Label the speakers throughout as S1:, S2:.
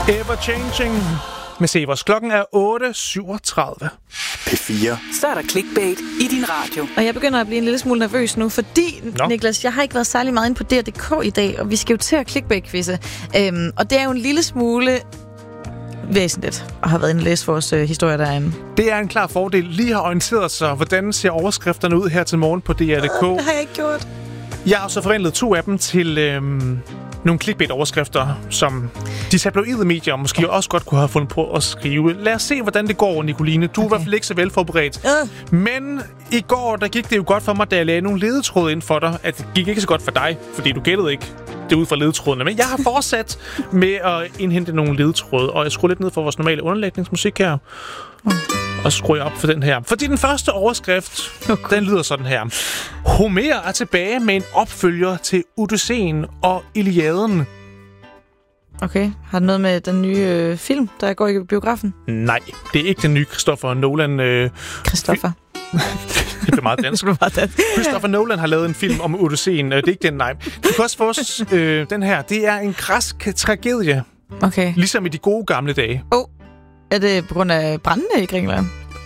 S1: Ever Changing med Severs. Klokken er 8:37.
S2: P4. Så er der clickbait i din radio.
S3: Og jeg begynder at blive en lille smule nervøs nu, fordi, Niklas, jeg har ikke været særlig meget inde på DR.dk i dag, og vi skal jo til at clickbait-quizze. Og det er jo en lille smule væsentligt at have været inde og læse vores historier derinde.
S1: Det er en klar fordel. Lige har orienteret sig, hvordan ser overskrifterne ud her til morgen på DR.dk.
S3: Det har jeg ikke gjort.
S1: Jeg har så forvandlet 2 af dem til nogle clickbait-overskrifter, som de tabloide medier måske også godt kunne have fundet på at skrive. Lad os se, hvordan det går, Nicoline. Du er i hvert fald ikke så velforberedt. Men i går, der gik det jo godt for mig, da jeg lagde nogle ledetråde ind for dig. At det gik ikke så godt for dig, fordi du gættede ikke det ud fra ledetrådene. Men jeg har fortsat med at indhente nogle ledetråde, og jeg skruer lidt ned for vores normale underlægningsmusik her. Og skruer jeg op for den her. Fordi den første overskrift, den lyder sådan her. Homer er tilbage med en opfølger til Odysseen og Iliaden.
S3: Okay. Har det noget med den nye film, der går i biografen?
S1: Nej, det er ikke den nye Christopher Nolan.
S3: Christopher.
S1: Det bliver meget dansk. Christopher Nolan har lavet en film om Odysseen. Det er ikke den, nej. Du kan også få den her. Det er en græsk tragedie.
S3: Okay.
S1: Ligesom i de gode gamle dage.
S3: Er det på grund af brændene i Grækenland?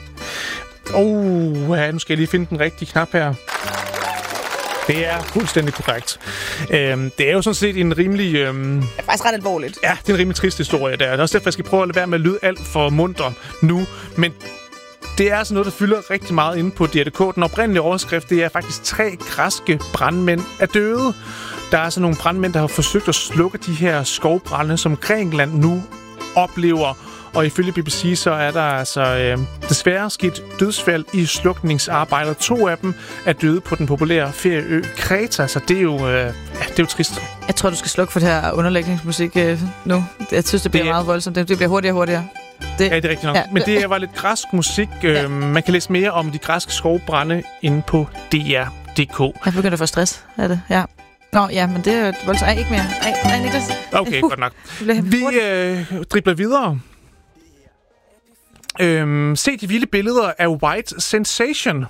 S1: Nu skal jeg lige finde den rigtige knap her. Det er fuldstændig korrekt. Det er jo sådan set en rimelig...
S3: Det er faktisk ret alvorligt.
S1: Ja, det er en rimelig trist historie der. Det er også derfor, jeg skal prøve at lade være med at lyde alt for munter nu. Men det er altså noget, der fylder rigtig meget inde på DR.dk. Den oprindelige overskrift, det er faktisk 3 græske brandmænd er døde. Der er altså nogle brandmænd, der har forsøgt at slukke de her skovbrande, som Grækenland nu oplever. Og ifølge BBC, så er der altså desværre sket dødsfald i slukningsarbejdet. 2 af dem er døde på den populære ferieø Kreta, så det er jo trist. Jeg tror, du skal slukke for det her underlægningsmusik nu. Jeg synes, det bliver meget voldsomt. Det bliver hurtigere og hurtigere. Ja, det er rigtigt nok. Ja. Men det var lidt græsk musik. Man kan læse mere om de græske skovbrande inde på DR.dk. Jeg begynder at få stress af det, ja. Nå, ja, men det er voldsomt. Ikke mere. Nej, Niklas. Okay, godt nok. Vi dribler videre. Se de vilde billeder af White Sensation.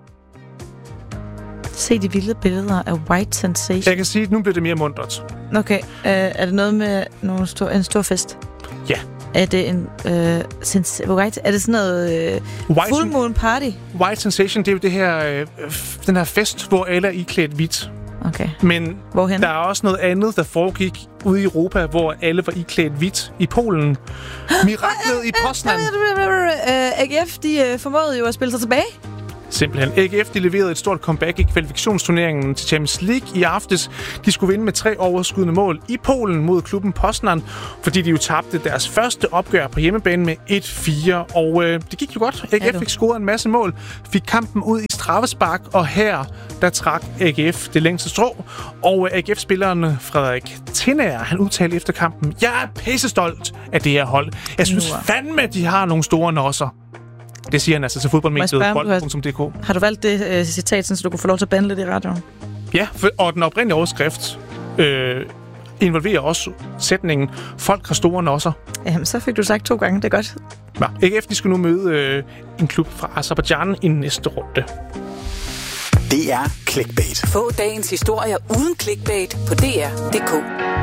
S1: Se de vilde billeder af White Sensation. Jeg kan sige, at nu bliver det mere muntert. Okay. Er det noget med en stor fest? Ja. Er det en... White? Er det sådan noget... Full Moon Party? White Sensation, det er jo det her, den her fest, hvor alle er iklædt hvidt. Okay. Men hvorhen? Der er også noget andet, der foregik ude i Europa, hvor alle var iklædt hvidt i Polen. Miraklet i Poznan. AGF, de formåede jo at spille sig tilbage. Simpelthen. AGF, de leverede et stort comeback i kvalifikationsturneringen til Champions League i aftes. De skulle vinde med 3 overskydende mål i Polen mod klubben Poznan, fordi de jo tabte deres første opgør på hjemmebane med 1-4. Og det gik jo godt. AGF fik scoret en masse mål, fik kampen ud i straffespark, og her der trak AGF det længste strå. Og AGF-spilleren Frederik Tinnager, han udtalte efter kampen: "Jeg er pissestolt af det her hold. Jeg synes fandme, at de har nogle store nosser." Det siger han altså til fodboldmediet bold.dk. Har du valgt det citat, så du kunne få lov til at bande lidt i radioen? Ja, og den oprindelige overskrift involverer også sætningen: "Folk har store nosser." Jamen, så fik du sagt 2 gange. Det er godt. Ja, AGF, de skal nu møde en klub fra Aserbajdsjan i næste runde.
S2: Det er clickbait.
S4: Få dagens historier uden clickbait på DR.dk.